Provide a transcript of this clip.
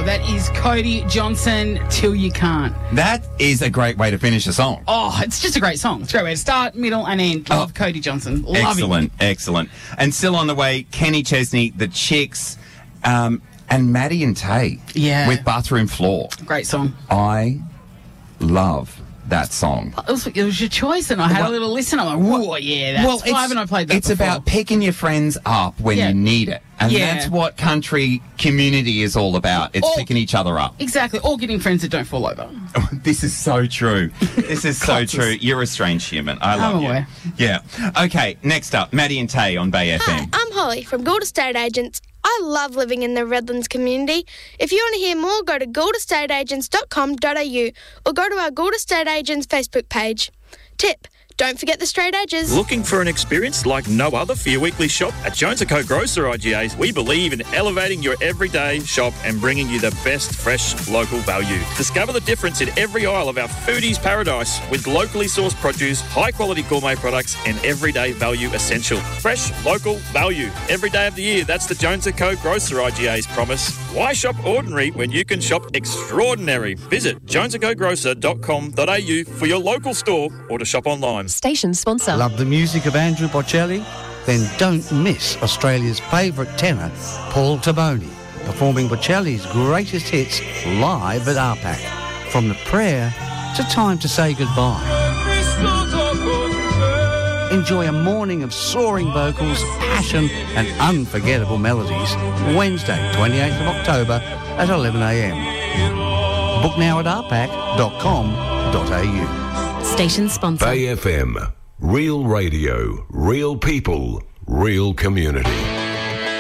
Oh, that is Cody Johnson, Till You Can't. That is a great way to finish a song. Oh, it's just a great song. It's a great way to start, middle, and end. Love Cody Johnson. Love Excellent, him. excellent. And still on the way, Kenny Chesney, The Chicks, and Maddie and Tay. Yeah. With Bathroom Floor. Great song. I love that song. It was your choice, and I had a little listen. I'm like, whoa, yeah, that's why haven't I played that It's before? about picking your friends up when you need it. And that's what country community is all about. It's picking each other up. Exactly. Or getting friends that don't fall over. This is so true. This is so true. You're a strange human. I love I'm you. aware. Yeah. Okay, next up, Maddie and Tay on Bay Hi, FM. I'm Holly from Gould Estate Agents. I love living in the Redlands community. If you want to hear more, go to gouldastateagents.com.au or go to our Gould Estate Agents Facebook page. Tip: don't forget the straight edges. Looking for an experience like no other for your weekly shop? At Jones & Co Grocer IGAs, we believe in elevating your everyday shop and bringing you the best fresh local value. Discover the difference in every aisle of our foodies paradise with locally sourced produce, high-quality gourmet products and everyday value essential. Fresh, local value. Every day of the year, that's the Jones & Co Grocer IGA's promise. Why shop ordinary when you can shop extraordinary? Visit jonesandcogrocer.com.au for your local store or to shop online. Station sponsor. Love the music of Andrew Bocelli? Then don't miss Australia's favourite tenor, Paul Taboni, performing Bocelli's greatest hits live at RPAC. From The Prayer to Time to Say Goodbye. Enjoy a morning of soaring vocals, passion and unforgettable melodies. Wednesday, 28th of October at 11am. Book now at rpac.com.au. Station sponsor. Bay FM. Real radio, real people, real community.